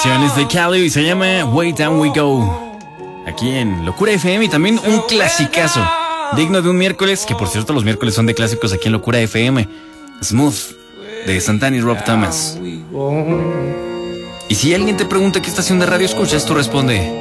canciones de Cali y se llama Way Down We Go. Aquí en Locura FM y también un clasicazo digno de un miércoles, que por cierto los miércoles son de clásicos aquí en Locura FM. Smooth, de Santana y Rob Thomas. Y si alguien te pregunta qué estación de radio escuchas, tú responde: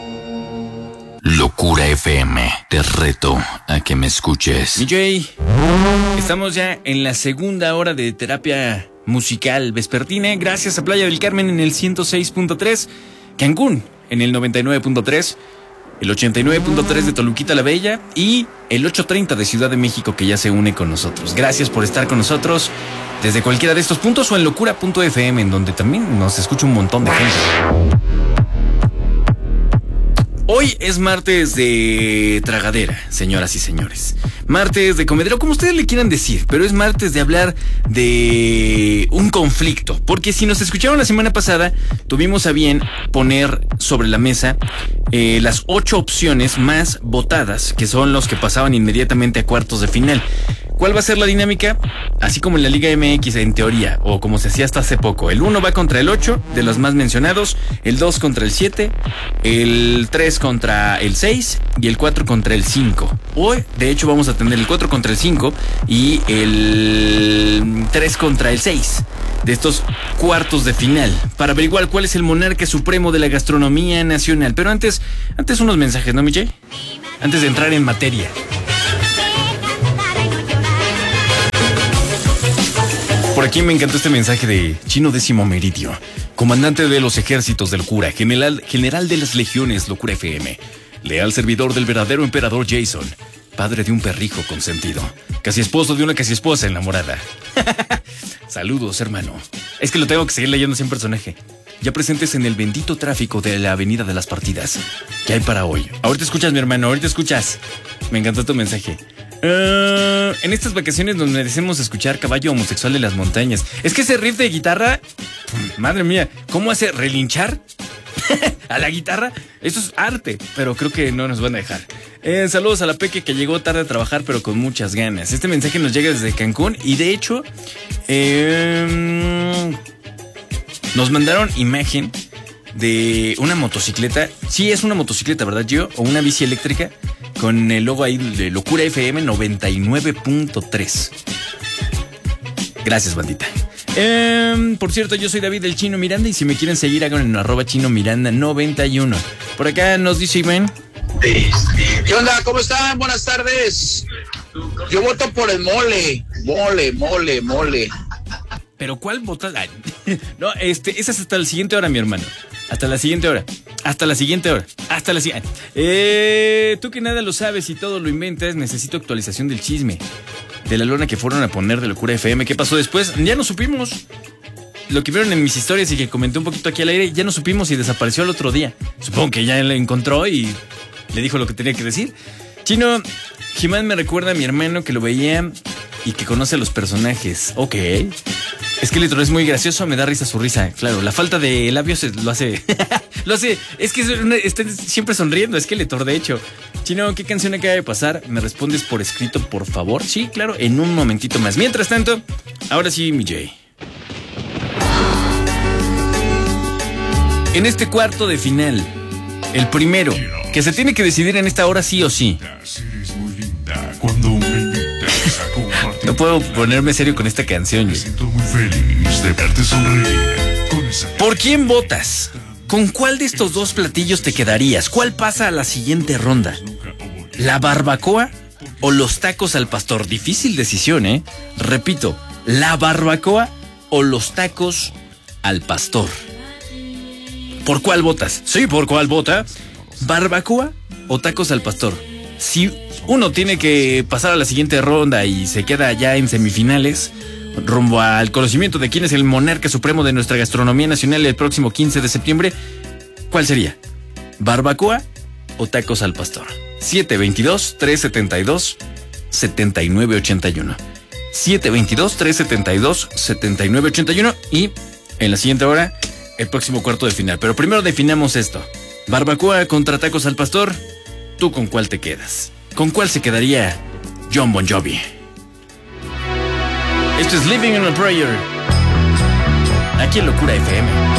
Locura FM, te reto a que me escuches. Mi Jay, estamos ya en la segunda hora de terapia musical vespertina, gracias a Playa del Carmen en el 106.3, Cancún en el 99.3, el 89.3 de Toluquita la Bella y el 830 de Ciudad de México, que ya se une con nosotros. Gracias por estar con nosotros desde cualquiera de estos puntos o en locura.fm, en donde también nos escucha un montón de gente. Hoy es martes de tragadera, señoras y señores. Martes de comedero, como ustedes le quieran decir, pero es martes de hablar de un conflicto. Porque si nos escucharon la semana pasada, tuvimos a bien poner sobre la mesa las 8 opciones más votadas, que son los que pasaban inmediatamente a cuartos de final. ¿Cuál va a ser la dinámica? Así como en la Liga MX en teoría, o como se hacía hasta hace poco. El 1 va contra el 8, de los más mencionados, el 2 contra el 7, el 3 contra el 6 y el 4 contra el 5. Hoy, de hecho, vamos a tener el 4 contra el 5 y el 3 contra el 6 de estos cuartos de final, para averiguar cuál es el monarca supremo de la gastronomía nacional. Pero antes unos mensajes, ¿no, Miche? Antes de entrar en materia. Por aquí me encantó este mensaje de Chino Décimo Meridio, comandante de los ejércitos del Locura, general de las legiones Locura FM, leal servidor del verdadero emperador Jason, padre de un perrijo consentido, casi esposo de una casi esposa enamorada. Saludos, hermano. Es que lo tengo que seguir leyendo sin personaje. Ya presentes en el bendito tráfico de la Avenida de las Partidas. ¿Qué hay para hoy? Ahorita escuchas, mi hermano, ahorita escuchas. Me encantó tu mensaje. En estas vacaciones nos merecemos escuchar Caballo Homosexual de las Montañas. Es que ese riff de guitarra, madre mía, ¿cómo hace relinchar a la guitarra? Eso es arte, pero creo que no nos van a dejar. Saludos a la Peque, que llegó tarde a trabajar pero con muchas ganas. Este mensaje nos llega desde Cancún y de hecho nos mandaron imagen de una motocicleta. Sí, es una motocicleta, ¿verdad, Gio? O una bici eléctrica con el logo ahí de Locura FM 99.3. Gracias, bandita. Por cierto, yo soy David del Chino Miranda y si me quieren seguir hagan en @ChinoMiranda91. Por acá nos dice Iván. ¿Qué onda? ¿Cómo están? Buenas tardes. Yo voto por el mole. Mole. ¿Pero cuál votas? No, esa es hasta la siguiente hora, mi hermano. Hasta la siguiente hora. Tú que nada lo sabes y todo lo inventas, necesito actualización del chisme. De la lona que fueron a poner de Locura FM. ¿Qué pasó después? Ya no supimos. Lo que vieron en mis historias y que comenté un poquito aquí al aire, ya no supimos y desapareció al otro día. Supongo que ya la encontró y le dijo lo que tenía que decir. Chino, Jimán me recuerda a mi hermano que lo veía y que conoce a los personajes. Ok. Skeletor es muy gracioso, me da risa su risa. Claro, la falta de labios lo hace. Es que está siempre sonriendo, Skeletor, de hecho. Chino, ¿qué canción acaba de pasar? ¿Me respondes por escrito, por favor? Sí, claro, en un momentito más. Mientras tanto, ahora sí, mi Jay. En este cuarto de final, el primero, que se tiene que decidir en esta hora sí o sí. No puedo ponerme serio con esta canción. Me siento muy feliz de verte sonreír. ¿Por quién votas? ¿Con cuál de estos dos platillos te quedarías? ¿Cuál pasa a la siguiente ronda? ¿La barbacoa o los tacos al pastor? Difícil decisión, ¿eh? Repito, ¿la barbacoa o los tacos al pastor? ¿Por cuál votas? Sí, ¿por cuál vota? ¿Barbacoa o tacos al pastor? Si uno tiene que pasar a la siguiente ronda y se queda ya en semifinales, rumbo al conocimiento de quién es el monarca supremo de nuestra gastronomía nacional el próximo 15 de septiembre, ¿cuál sería? ¿Barbacoa o tacos al pastor? 722-372-7981. 722-372-7981 y en la siguiente hora, el próximo cuarto de final. Pero primero definamos esto. Barbacoa contra tacos al pastor, ¿tú con cuál te quedas? ¿Con cuál se quedaría Jon Bon Jovi? Esto es Living on a Prayer, aquí en Locura FM.